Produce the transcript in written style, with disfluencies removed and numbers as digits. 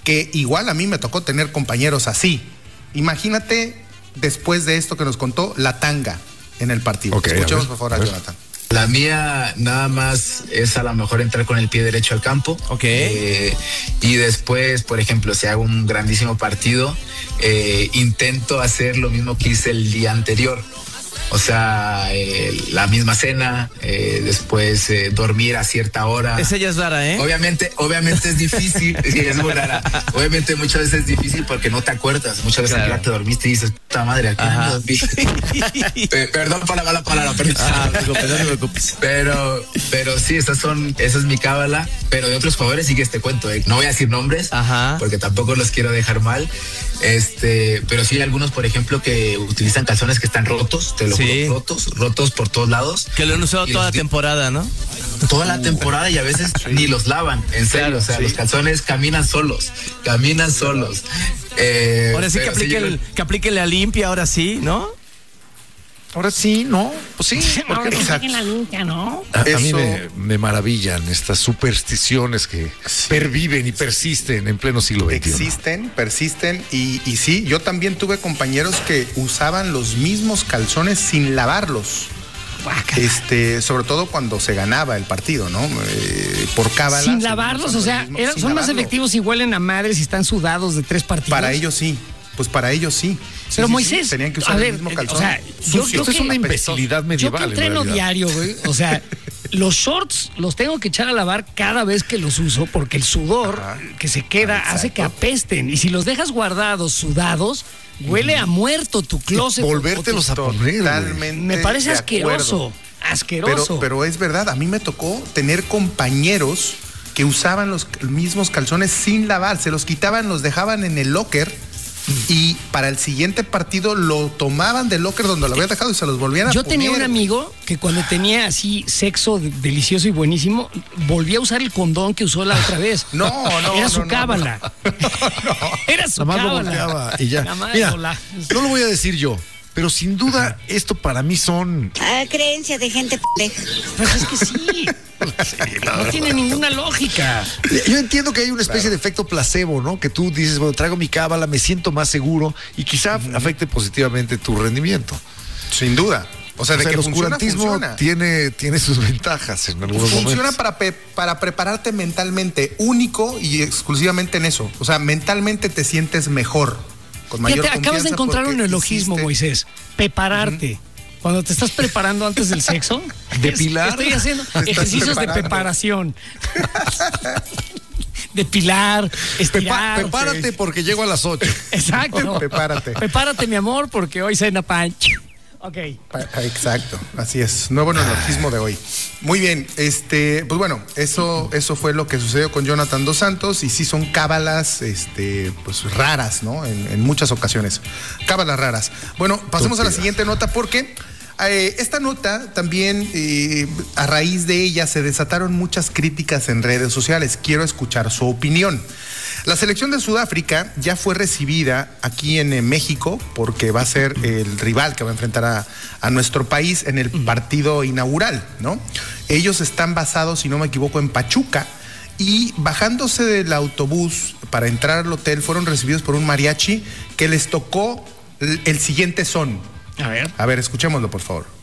que igual a mí me tocó tener compañeros así. Imagínate, después de esto que nos contó, la tanga en el partido. Okay, escuchemos por favor a Jonathan. La mía nada más es a lo mejor entrar con el pie derecho al campo. Ok. Y después, por ejemplo, si hago un grandísimo partido, intento hacer lo mismo que hice el día anterior. O sea, la misma cena, después dormir a cierta hora. Esa ya es rara, ¿eh? Obviamente es difícil. Sí, es muy rara. Obviamente muchas veces es difícil porque no te acuerdas. Muchas veces ya te dormiste y dices, puta madre, aquí no dormí. Perdón por la mala palabra, pero... no te preocupes. Pero sí, esa es mi cábala. Pero de otros jugadores sí que te cuento, no voy a decir nombres, porque tampoco los quiero dejar mal. Pero sí hay algunos, por ejemplo, que utilizan calzones que están rotos, te lo juro, rotos por todos lados. Que lo han usado toda la temporada, ¿no? Toda la temporada y a veces ni los lavan, en serio. Claro, o sea, los calzones caminan solos. Ahora sí que aplique la limpia, ahora sí, ¿no? Ahora sí, ¿no? Pues sí. Ahora que saquen la limpia, ¿no? A mí me maravillan estas supersticiones que perviven y persisten en pleno siglo XXI. Existen, persisten y sí, yo también tuve compañeros que usaban los mismos calzones sin lavarlos. Sobre todo cuando se ganaba el partido, ¿no? Por cábala. Sin lavarlos, o sea, son más efectivos y huelen a madres y están sudados de 3 partidos. Para ellos sí. Pues para ellos sí. Pero Moisés, tenían que usar el mismo calzón. O sea, esto es una imbecilidad medieval. Yo que entreno diario, güey. O sea, los shorts los tengo que echar a lavar cada vez que los uso porque el sudor que se queda hace que apesten. Y si los dejas guardados, sudados, huele a muerto tu closet. Volvértelos a poner. Totalmente. Me parece asqueroso. Pero es verdad, a mí me tocó tener compañeros que usaban los mismos calzones sin lavar. Se los quitaban, los dejaban en el locker. Y para el siguiente partido lo tomaban del locker donde lo había dejado y se los volvían a poner. Yo tenía un amigo que cuando tenía así sexo delicioso y buenísimo, volvía a usar el condón que usó la otra vez. Era su cábala. Era su cábala. Y ya. Mira, no lo voy a decir yo, pero sin duda esto para mí son... creencia de gente pendeja. Pues es que sí. No tiene ninguna lógica. Yo entiendo que hay una especie de efecto placebo, ¿no? Que tú dices, bueno, traigo mi cábala, me siento más seguro y quizá afecte positivamente tu rendimiento. Sin duda. O sea, de que el oscurantismo tiene sus ventajas en algunos momentos. Funciona para prepararte mentalmente, único y exclusivamente en eso. O sea, mentalmente te sientes mejor. Con mayor confianza. Acabas de encontrar un neologismo, Moisés. Prepararte. Cuando te estás preparando antes del sexo, depilar. Estoy haciendo ejercicios de preparación. Depilar, estirar. Prepárate porque llego a las 8. Exacto. Prepárate. Prepárate, mi amor, porque hoy cena pan. Ok. Exacto, así es. Nuevo neologismo de hoy. Muy bien, pues bueno, eso fue lo que sucedió con Jonathan Dos Santos y sí son cábalas, pues raras, ¿no? En muchas ocasiones. Cábalas raras. Bueno, pasemos a la siguiente nota porque esta nota también, a raíz de ella se desataron muchas críticas en redes sociales. Quiero escuchar su opinión. La selección de Sudáfrica ya fue recibida aquí en México porque va a ser el rival que va a enfrentar a nuestro país en el partido inaugural, ¿no? Ellos están basados, si no me equivoco, en Pachuca y bajándose del autobús para entrar al hotel fueron recibidos por un mariachi que les tocó el siguiente son. A ver, escuchémoslo, por favor.